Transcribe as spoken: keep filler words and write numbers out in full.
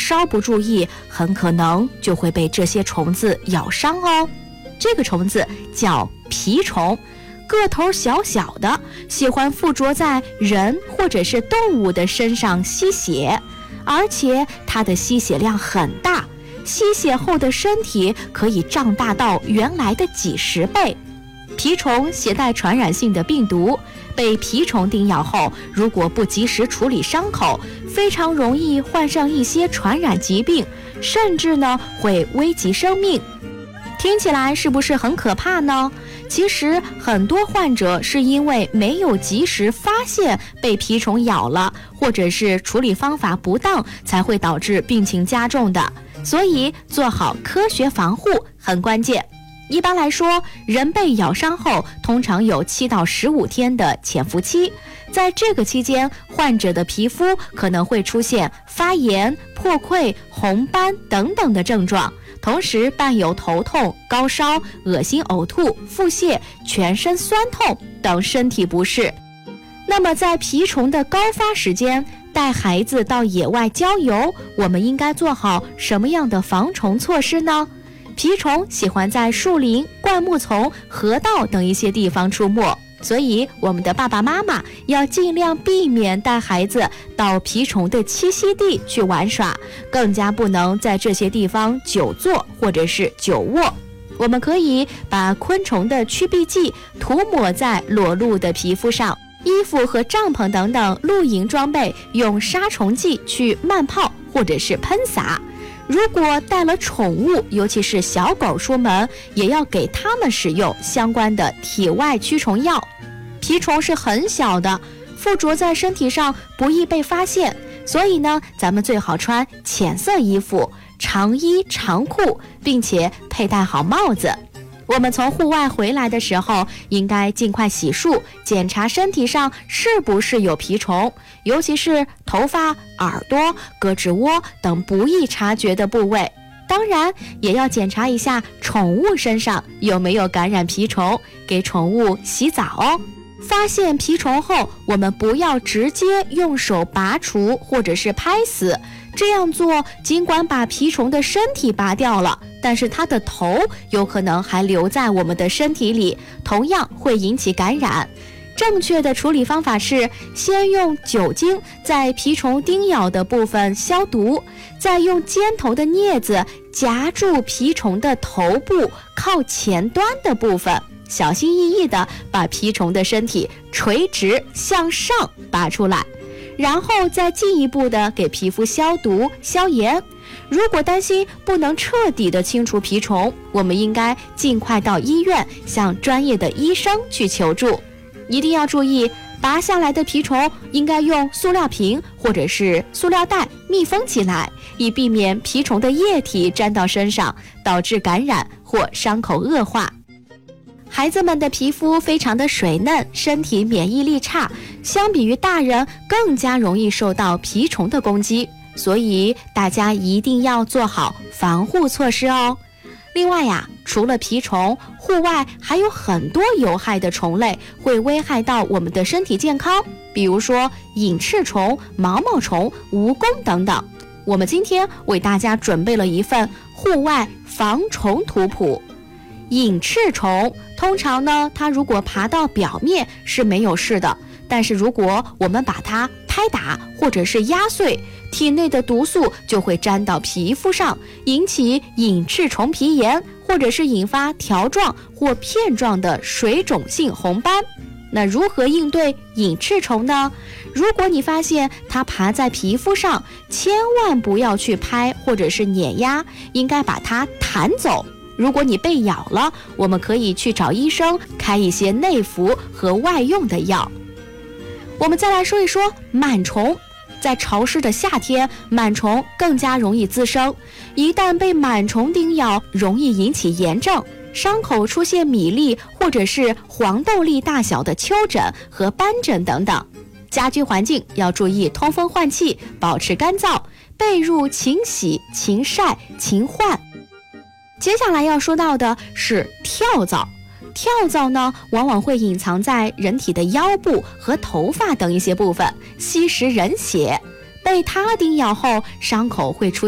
稍不注意，很可能就会被这些虫子咬伤哦。这个虫子叫蜱虫，个头小小的，喜欢附着在人或者是动物的身上吸血，而且它的吸血量很大，吸血后的身体可以胀大到原来的几十倍。蜱虫携带传染性的病毒，被蜱虫叮咬后，如果不及时处理伤口，非常容易患上一些传染疾病，甚至呢会危及生命。听起来是不是很可怕呢？其实很多患者是因为没有及时发现被蜱虫咬了，或者是处理方法不当，才会导致病情加重的。所以做好科学防护很关键。一般来说，人被咬伤后通常有七到十五天的潜伏期，在这个期间，患者的皮肤可能会出现发炎、破溃、红斑等等的症状，同时伴有头痛、高烧、恶心、呕吐、腹泻、全身酸痛等身体不适。那么在蜱虫的高发时间，带孩子到野外郊游，我们应该做好什么样的防虫措施呢？蜱虫喜欢在树林、灌木丛、河道等一些地方出没，所以我们的爸爸妈妈要尽量避免带孩子到蜱虫的栖息地去玩耍，更加不能在这些地方久坐或者是久卧。我们可以把昆虫的驱避剂涂抹在裸露的皮肤上，衣服和帐篷等等露营装备用杀虫剂去慢泡或者是喷洒。如果带了宠物，尤其是小狗出门，也要给它们使用相关的体外驱虫药。蜱虫是很小的，附着在身体上不易被发现，所以呢，咱们最好穿浅色衣服、长衣长裤，并且佩戴好帽子。我们从户外回来的时候，应该尽快洗漱，检查身体上是不是有蜱虫，尤其是头发、耳朵、胳肢窝等不易察觉的部位。当然，也要检查一下宠物身上有没有感染蜱虫，给宠物洗澡哦。发现蜱虫后，我们不要直接用手拔除或者是拍死，这样做尽管把蜱虫的身体拔掉了，但是它的头有可能还留在我们的身体里，同样会引起感染。正确的处理方法是，先用酒精在蜱虫叮咬的部分消毒，再用尖头的镊子夹住蜱虫的头部靠前端的部分，小心翼翼地把蜱虫的身体垂直向上拔出来，然后再进一步的给皮肤消毒消炎。如果担心不能彻底的清除蜱虫，我们应该尽快到医院向专业的医生去求助。一定要注意，拔下来的蜱虫应该用塑料瓶或者是塑料袋密封起来，以避免蜱虫的液体沾到身上，导致感染或伤口恶化。孩子们的皮肤非常的水嫩，身体免疫力差，相比于大人更加容易受到蜱虫的攻击，所以大家一定要做好防护措施哦。另外呀，除了蜱虫，户外还有很多有害的虫类会危害到我们的身体健康，比如说隐翅虫、毛毛虫、蜈蚣等等。我们今天为大家准备了一份户外防虫图谱。隐翅虫通常呢，它如果爬到表面是没有事的，但是如果我们把它拍打或者是压碎，体内的毒素就会沾到皮肤上，引起隐翅虫皮炎，或者是引发条状或片状的水肿性红斑。那如何应对隐翅虫呢？如果你发现它爬在皮肤上，千万不要去拍或者是碾压，应该把它弹走。如果你被咬了，我们可以去找医生开一些内服和外用的药。我们再来说一说螨虫。在潮湿的夏天，螨虫更加容易滋生，一旦被螨虫叮咬，容易引起炎症，伤口出现米粒或者是黄豆粒大小的丘疹和斑疹等等。家居环境要注意通风换气，保持干燥，被褥勤洗、勤晒、勤换。接下来要说到的是跳蚤。跳蚤呢，往往会隐藏在人体的腰部和头发等一些部分，吸食人血。被它叮咬后，伤口会出